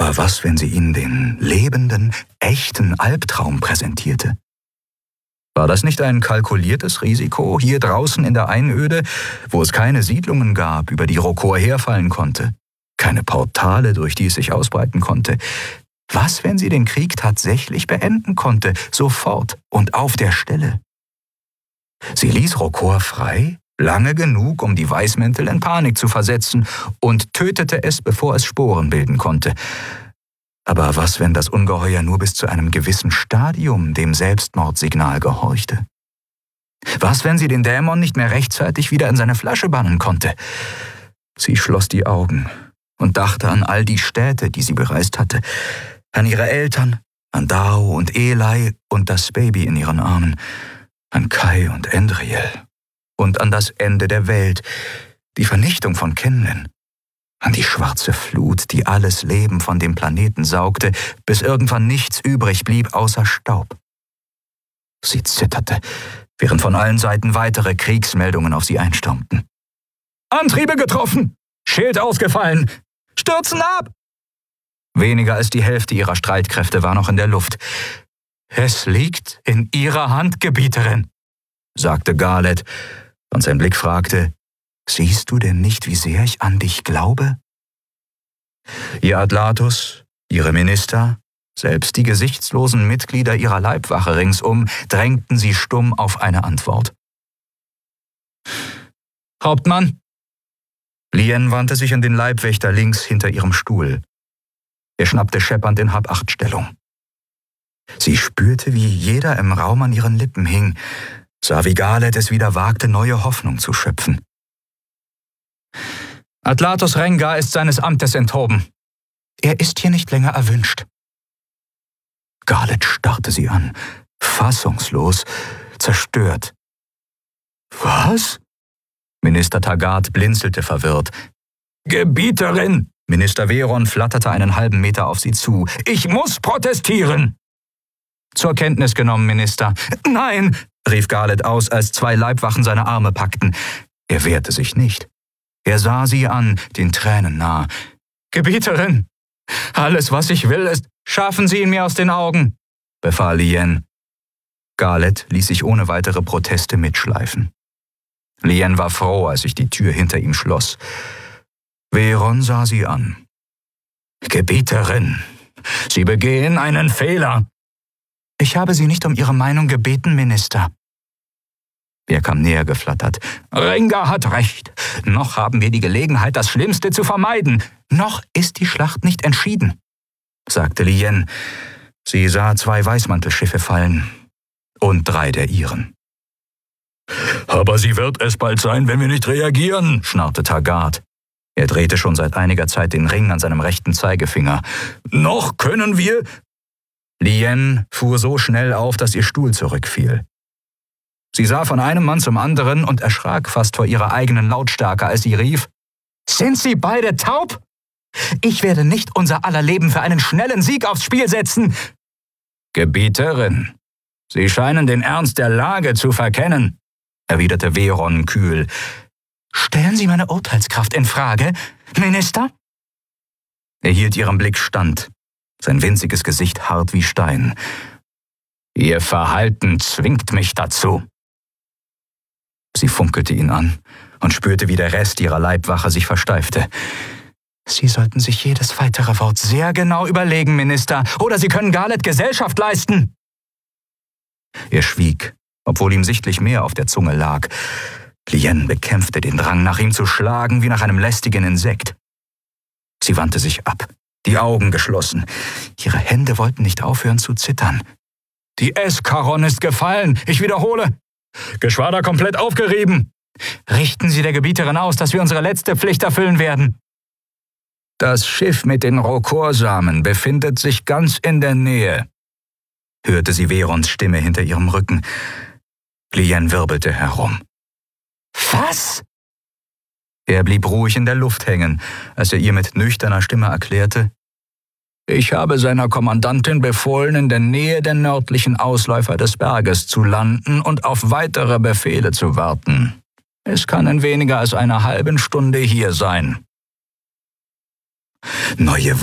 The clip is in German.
Aber was, wenn sie ihnen den lebenden, echten Albtraum präsentierte? War das nicht ein kalkuliertes Risiko, hier draußen in der Einöde, wo es keine Siedlungen gab, über die Rokor herfallen konnte, keine Portale, durch die es sich ausbreiten konnte? Was, wenn sie den Krieg tatsächlich beenden konnte, sofort und auf der Stelle? Sie ließ Rokor frei, lange genug, um die Weißmäntel in Panik zu versetzen, und tötete es, bevor es Sporen bilden konnte. Aber was, wenn das Ungeheuer nur bis zu einem gewissen Stadium dem Selbstmordsignal gehorchte? Was, wenn sie den Dämon nicht mehr rechtzeitig wieder in seine Flasche bannen konnte? Sie schloss die Augen und dachte an all die Städte, die sie bereist hatte, an ihre Eltern, an Dao und Eli und das Baby in ihren Armen, an Kai und Endriel und an das Ende der Welt, die Vernichtung von Kinlen, an die schwarze Flut, die alles Leben von dem Planeten saugte, bis irgendwann nichts übrig blieb außer Staub. Sie zitterte, während von allen Seiten weitere Kriegsmeldungen auf sie einstürmten. »Antriebe getroffen! Schild ausgefallen! Stürzen ab!« Weniger als die Hälfte ihrer Streitkräfte war noch in der Luft. »Es liegt in Ihrer Hand, Gebieterin«, sagte Garlet, und sein Blick fragte, »Siehst du denn nicht, wie sehr ich an dich glaube?« Ihr Adlatus, ihre Minister, selbst die gesichtslosen Mitglieder ihrer Leibwache ringsum drängten sie stumm auf eine Antwort. »Hauptmann!« Lien wandte sich an den Leibwächter links hinter ihrem Stuhl. Er schnappte scheppernd in Hab-Acht-Stellung. Sie spürte, wie jeder im Raum an ihren Lippen hing, sah, wie Garlet es wieder wagte, neue Hoffnung zu schöpfen. »Adlatus Rengar ist seines Amtes enthoben. Er ist hier nicht länger erwünscht.« Garlet starrte sie an, fassungslos, zerstört. »Was?« Minister Taggart blinzelte verwirrt. »Gebieterin!« Minister Veron flatterte einen halben Meter auf sie zu. »Ich muss protestieren!« »Zur Kenntnis genommen, Minister.« »Nein!« rief Garlet aus, als zwei Leibwachen seine Arme packten. Er wehrte sich nicht. Er sah sie an, den Tränen nah. »Gebieterin, alles, was ich will, ist, schaffen Sie ihn mir aus den Augen«, befahl Lien. Garlet ließ sich ohne weitere Proteste mitschleifen. Lien war froh, als sich die Tür hinter ihm schloss. Veron sah sie an. »Gebieterin, Sie begehen einen Fehler.« »Ich habe Sie nicht um Ihre Meinung gebeten, Minister.« Er kam näher geflattert. »Rengar hat recht. Noch haben wir die Gelegenheit, das Schlimmste zu vermeiden. Noch ist die Schlacht nicht entschieden«, sagte Lien. Sie sah 2 Weißmantelschiffe fallen und 3 der ihren. »Aber sie wird es bald sein, wenn wir nicht reagieren«, schnarrte Taggart. Er drehte schon seit einiger Zeit den Ring an seinem rechten Zeigefinger. »Noch können wir...« Lien fuhr so schnell auf, dass ihr Stuhl zurückfiel. Sie sah von einem Mann zum anderen und erschrak fast vor ihrer eigenen Lautstärke, als sie rief, »Sind Sie beide taub? Ich werde nicht unser aller Leben für einen schnellen Sieg aufs Spiel setzen.« »Gebieterin, Sie scheinen den Ernst der Lage zu verkennen«, erwiderte Veron kühl. »Stellen Sie meine Urteilskraft in Frage, Minister?« Er hielt ihrem Blick stand, sein winziges Gesicht hart wie Stein. »Ihr Verhalten zwingt mich dazu.« Sie funkelte ihn an und spürte, wie der Rest ihrer Leibwache sich versteifte. »Sie sollten sich jedes weitere Wort sehr genau überlegen, Minister, oder Sie können Garlet Gesellschaft leisten.« Er schwieg, obwohl ihm sichtlich mehr auf der Zunge lag. Lien bekämpfte den Drang, nach ihm zu schlagen, wie nach einem lästigen Insekt. Sie wandte sich ab, die Augen geschlossen. Ihre Hände wollten nicht aufhören zu zittern. »Die Eskaron ist gefallen, ich wiederhole. Geschwader komplett aufgerieben. Richten Sie der Gebieterin aus, dass wir unsere letzte Pflicht erfüllen werden.« »Das Schiff mit den Rokorsamen befindet sich ganz in der Nähe«, hörte sie Verons Stimme hinter ihrem Rücken. Lien wirbelte herum. »Was?« Er blieb ruhig in der Luft hängen, als er ihr mit nüchterner Stimme erklärte, »Ich habe seiner Kommandantin befohlen, in der Nähe der nördlichen Ausläufer des Berges zu landen und auf weitere Befehle zu warten. Es kann in weniger als einer halben Stunde hier sein.« Neue